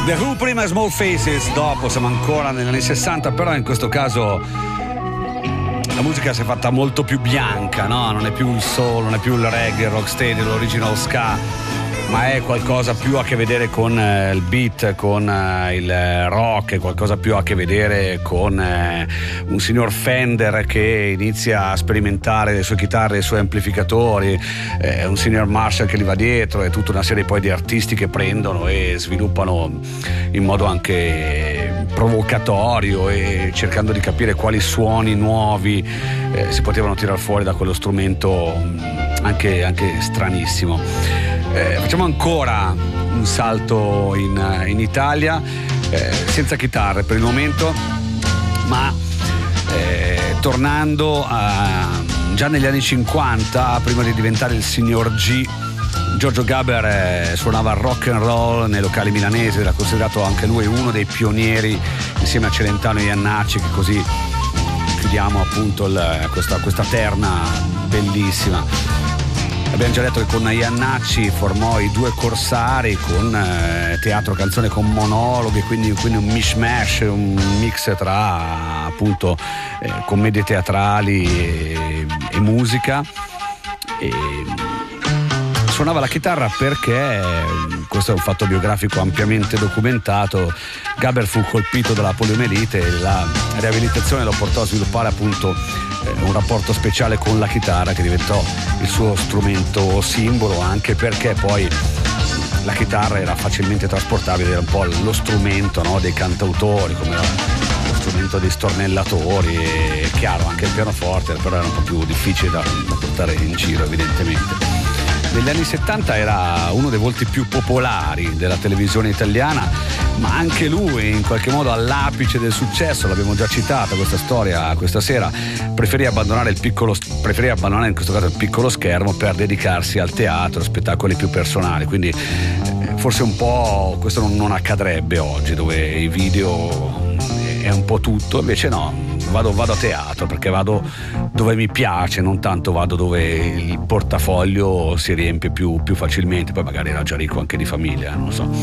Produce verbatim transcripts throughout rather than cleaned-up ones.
The Who prima, Small Faces dopo, siamo ancora negli anni sessanta, però in questo caso la musica si è fatta molto più bianca, no? Non è più il soul, non è più il reggae, il rocksteady, l'original ska, ma è qualcosa più a che vedere con eh, il beat, con eh, il rock, è qualcosa più a che vedere con eh, un signor Fender che inizia a sperimentare le sue chitarre, i suoi amplificatori, eh, un signor Marshall che li va dietro, e tutta una serie poi di artisti che prendono e sviluppano in modo anche provocatorio e cercando di capire quali suoni nuovi eh, si potevano tirar fuori da quello strumento anche, anche stranissimo. Eh, facciamo ancora un salto in, in Italia, eh, senza chitarre per il momento, ma eh, tornando a, già negli anni cinquanta, prima di diventare il signor G, Giorgio Gaber eh, suonava rock and roll nei locali milanesi, era considerato anche lui uno dei pionieri insieme a Celentano e Iannacci, che così chiudiamo appunto il, questa, questa terna bellissima. Abbiamo già detto che con Iannacci formò i Due Corsari, con eh, teatro canzone con monologhi, quindi, quindi un mishmash, un mix tra appunto eh, commedie teatrali e, e musica. E suonava la chitarra perché, questo è un fatto biografico ampiamente documentato, Gaber fu colpito dalla poliomielite e la riabilitazione lo portò a sviluppare appunto un rapporto speciale con la chitarra, che diventò il suo strumento simbolo, anche perché poi la chitarra era facilmente trasportabile, era un po' lo strumento, no, dei cantautori, come lo strumento dei stornellatori, e chiaro anche il pianoforte, però era un po' più difficile da, da portare in giro evidentemente. Negli anni settanta era uno dei volti più popolari della televisione italiana, ma anche lui in qualche modo all'apice del successo, l'abbiamo già citata questa storia questa sera, preferì abbandonare il piccolo preferì abbandonare in questo caso il piccolo schermo per dedicarsi al teatro, spettacoli più personali, quindi eh, forse un po' questo non, non accadrebbe oggi, dove i video è un po' tutto, invece no, vado, vado a teatro perché vado dove mi piace, non tanto vado dove il portafoglio si riempie più, più facilmente. Poi magari era già ricco anche di famiglia, non lo so.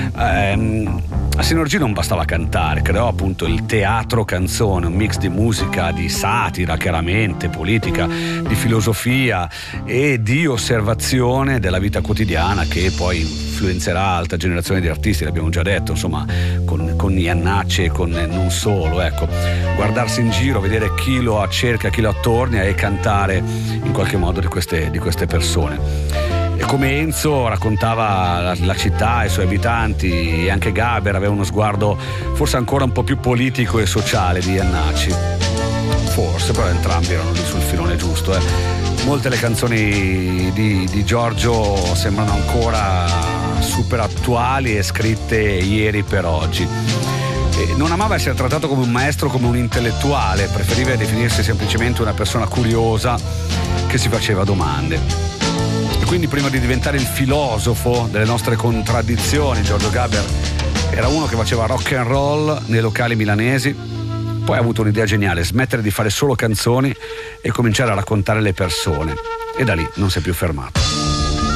Ehm, a Signor G non bastava cantare, creò appunto il teatro canzone, un mix di musica, di satira chiaramente, politica, di filosofia e di osservazione della vita quotidiana, che poi influenzerà altra generazione di artisti, l'abbiamo già detto, insomma, con, con Iannacci e con non solo, ecco, guardarsi in giro, vedere chi lo accerca, chi lo attornia e cantare in qualche modo di queste, di queste persone. E come Enzo raccontava la, la città, i suoi abitanti, e anche Gaber aveva uno sguardo forse ancora un po' più politico e sociale di Iannacci, forse, però entrambi erano lì sul filone giusto, eh. Molte le canzoni di, di Giorgio sembrano ancora super attuali e scritte ieri per oggi. E non amava essere trattato come un maestro, come un intellettuale, preferiva definirsi semplicemente una persona curiosa che si faceva domande. E quindi prima di diventare il filosofo delle nostre contraddizioni, Giorgio Gaber era uno che faceva rock and roll nei locali milanesi. Poi ha avuto un'idea geniale: smettere di fare solo canzoni e cominciare a raccontare le persone, e da lì non si è più fermato.